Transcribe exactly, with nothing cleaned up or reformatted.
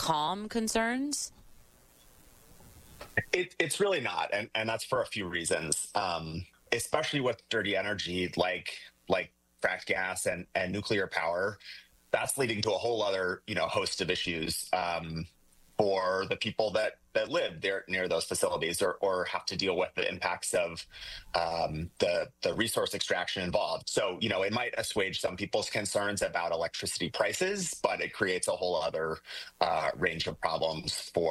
calm concerns? It, it's really not, and, and that's for a few reasons. Um, especially with dirty energy like like fracked gas and, and nuclear power, that's leading to a whole other you know host of issues um, for the people that that live there near those facilities, or, or have to deal with the impacts of um, the the resource extraction involved. So you know it might assuage some people's concerns about electricity prices, but it creates a whole other uh, range of problems for